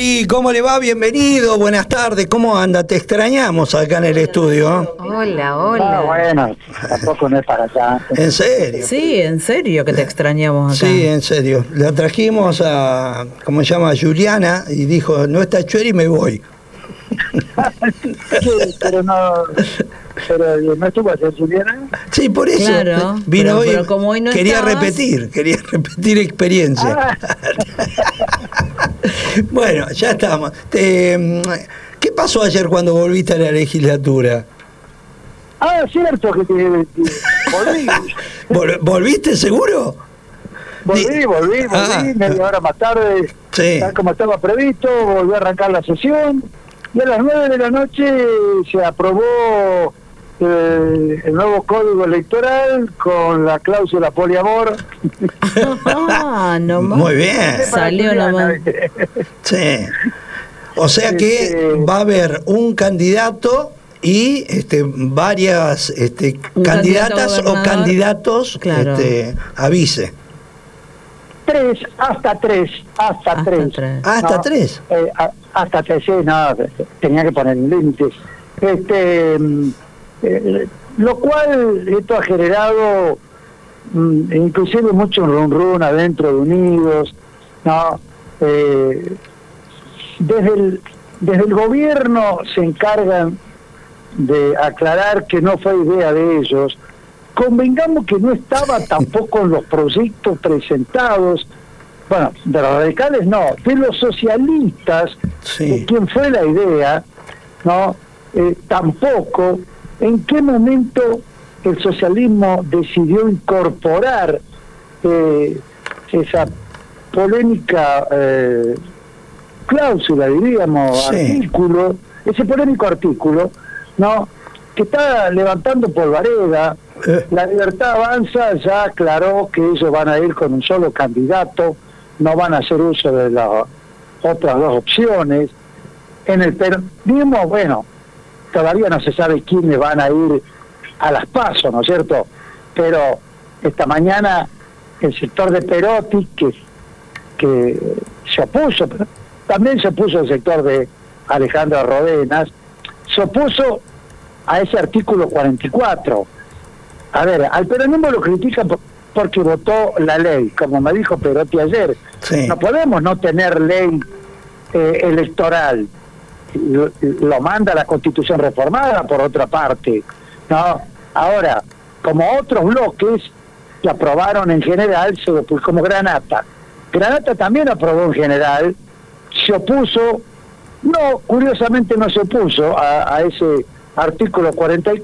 Chori, ¿cómo le va? Bienvenido, buenas tardes. ¿Cómo anda? Te extrañamos acá en el estudio. Hola, hola. Bueno, tampoco no es para tanto. ¿En serio? Sí, en serio que te extrañamos acá. Sí, en serio. La trajimos a, ¿cómo se llama? A Juliana y dijo, no está Chori, me voy. Sí, pero no estuvo ayer Juliana. Sí, por eso. Claro, Vino hoy. pero como hoy no quería estabas... repetir experiencia. Bueno, ya estamos. ¿Qué pasó ayer cuando volviste a la legislatura? Cierto que volví. ¿Volviste seguro? Volví, media hora más tarde, sí. Tal como estaba previsto, volví a arrancar la sesión y a las 9 de la noche se aprobó el nuevo código electoral con la cláusula poliamor. Nomás. Muy bien. Salió nomás. Sí. O sea que va a haber un candidato y varias candidatas o candidatos, claro. A vice. Hasta tres. Hasta No, tres. Hasta tres, sí, no, tenía que poner límites. Lo cual esto ha generado inclusive mucho run adentro de Unidos, ¿no? Desde el gobierno se encargan de aclarar que no fue idea de ellos. Convengamos que no estaba tampoco en los proyectos presentados, bueno, de los radicales no, de los socialistas, sí. De quien fue la idea, ¿no? Tampoco. ¿En qué momento el socialismo decidió incorporar esa polémica cláusula, diríamos, sí. ese polémico artículo, ¿no? Que está levantando polvareda? La Libertad Avanza ya aclaró que ellos van a ir con un solo candidato, no van a hacer uso de las otras dos opciones. En el peronismo, bueno, todavía no se sabe quiénes van a ir a las PASO, ¿no es cierto? Pero esta mañana el sector de Perotti, que se opuso, pero también se opuso el sector de Alejandro Rodenas, se opuso a ese artículo 44. A ver, al peronismo lo critican porque votó la ley, como me dijo Perotti ayer. Sí. No podemos no tener ley electoral. Lo manda la Constitución reformada, por otra parte, ¿no? Ahora, como otros bloques que aprobaron en general, pues como Granata también aprobó en general, se opuso, curiosamente no se opuso a ese artículo 44,